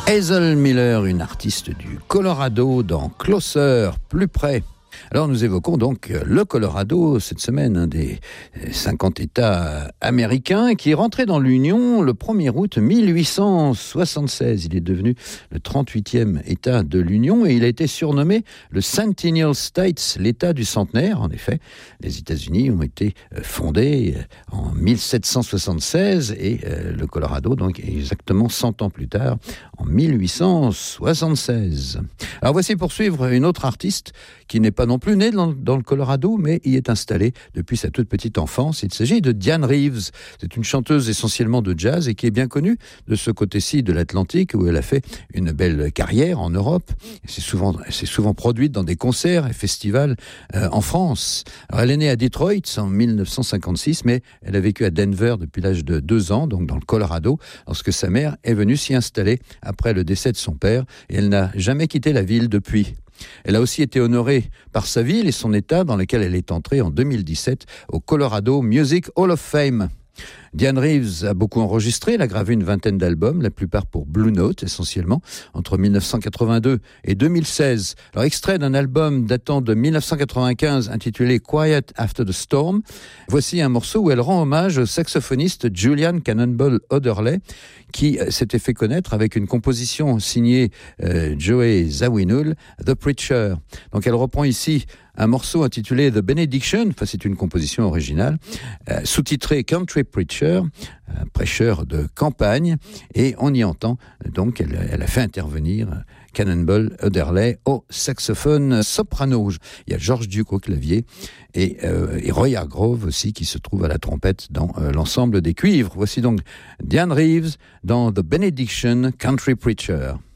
Hazel Miller, une artiste du Colorado dans Closer, plus près. Alors nous évoquons donc le Colorado cette semaine, un des 50 États américains qui est rentré dans l'Union le 1er août 1876. Il est devenu le 38e État de l'Union et il a été surnommé le Centennial States, l'État du centenaire. En effet, les États-Unis ont été fondés en 1776 et le Colorado donc exactement 100 ans plus tard, en 1876. Alors voici pour suivre une autre artiste qui n'est pas non plus née dans le Colorado, mais y est installée depuis sa toute petite enfance. Il s'agit de Dianne Reeves. C'est une chanteuse essentiellement de jazz et qui est bien connue de ce côté-ci de l'Atlantique où elle a fait une belle carrière en Europe. Elle s'est souvent produite dans des concerts et festivals en France. Alors, elle est née à Detroit en 1956, mais elle a vécu à Denver depuis l'âge de 2 ans, donc dans le Colorado, lorsque sa mère est venue s'y installer après le décès de son père et elle n'a jamais quitté la ville depuis. Elle a aussi été honorée par sa ville et son État dans lequel elle est entrée en 2017 au Colorado Music Hall of Fame. Dianne Reeves a beaucoup enregistré, elle a gravé une vingtaine d'albums, la plupart pour Blue Note essentiellement, entre 1982 et 2016. Alors extrait d'un album datant de 1995 intitulé Quiet After the Storm, voici un morceau où elle rend hommage au saxophoniste Julian Cannonball Adderley qui s'était fait connaître avec une composition signée Joey Zawinul, The Preacher. Donc elle reprend ici un morceau intitulé The Benediction, enfin c'est une composition originale, sous-titré Country Preacher, prêcheur de campagne, et on y entend, donc elle a fait intervenir Cannonball Adderley au saxophone soprano. Il y a George Duke au clavier et Roy Hargrove aussi qui se trouve à la trompette dans l'ensemble des cuivres. Voici donc Dianne Reeves dans The Benediction Country Preacher.